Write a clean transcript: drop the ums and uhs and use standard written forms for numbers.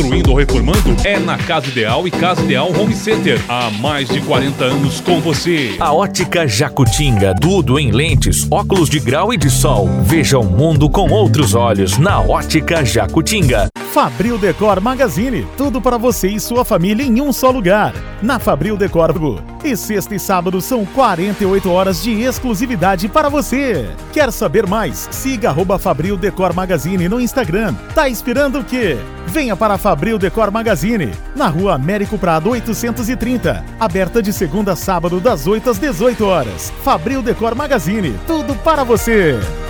Construindo ou reformando? É na Casa Ideal e Casa Ideal Home Center. Há mais de 40 anos com você. A Ótica Jacutinga, tudo em lentes, óculos de grau e de sol. Veja o mundo com outros olhos na Ótica Jacutinga. Fabril Decor Magazine, tudo para você e sua família em um só lugar. Na Fabril Decor. E sexta e sábado são 48 horas de exclusividade para você. Quer saber mais? Siga @Fabril Decor Magazine no Instagram. Tá esperando o quê? Venha para a Fabril Decor Magazine, na Rua Américo Prado 830, aberta de segunda a sábado das 8 às 18 horas. Fabril Decor Magazine, tudo para você.